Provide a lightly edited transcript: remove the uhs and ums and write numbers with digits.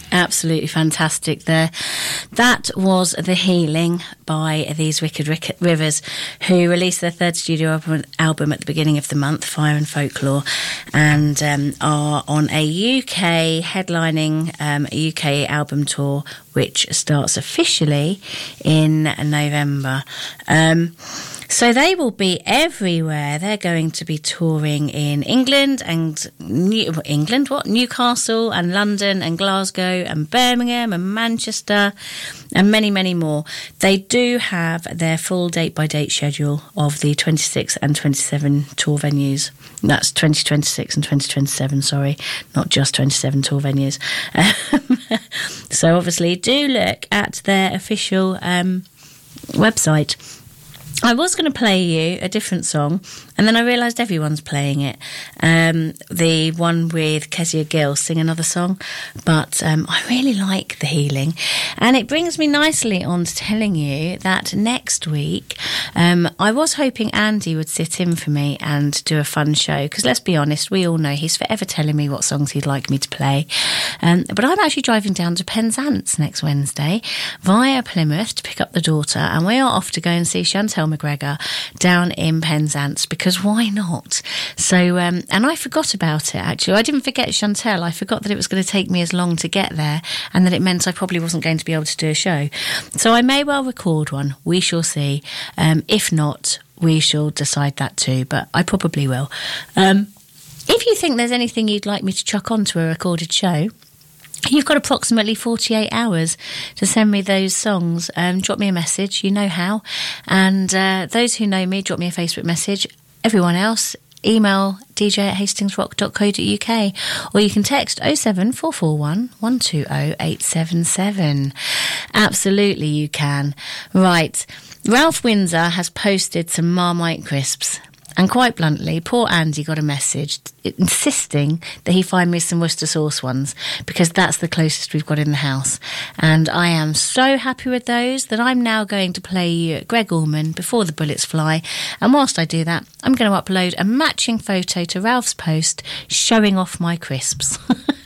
Absolutely fantastic there. That was The Healing by These Wicked Rivers, who released their third studio album at the beginning of the month, Fire and Folklore, and are on a UK headlining UK album tour, which starts officially in November. So they will be everywhere. They're going to be touring in England and Newcastle and London and Glasgow and Birmingham and Manchester and many, many more. They do have their full date-by-date schedule of the 26 and 27 tour venues. That's 2026 and 2027, sorry, not just 27 tour venues. So obviously do look at their official website. I was going to play you a different song, and then I realised everyone's playing it. The one with Kezia Gill, Sing Another Song. But I really like The Healing. And it brings me nicely on to telling you that next week, I was hoping Andy would sit in for me and do a fun show. Because let's be honest, we all know he's forever telling me what songs he'd like me to play. But I'm actually driving down to Penzance next Wednesday via Plymouth to pick up the daughter. And we are off to go and see Chantel McGregor down in Penzance, because why not? So, and I forgot about it, actually. I didn't forget Chantel. I forgot that it was going to take me as long to get there, and that it meant I probably wasn't going to be able to do a show. So I may well record one. We shall see. If not, we shall decide that too, but I probably will. If you think there's anything you'd like me to chuck onto a recorded show, you've got approximately 48 hours to send me those songs. Drop me a message, you know how. And those who know me, drop me a Facebook message. Everyone else, email dj@hastingsrock.co.uk, or you can text 07441 120 877. Absolutely you can. Right, Ralph Windsor has posted some Marmite crisps. And quite bluntly, poor Andy got a message insisting that he find me some Worcester sauce ones, because that's the closest we've got in the house. And I am so happy with those that I'm now going to play you Greg Allman, Before the Bullets Fly. And whilst I do that, I'm going to upload a matching photo to Ralph's post showing off my crisps.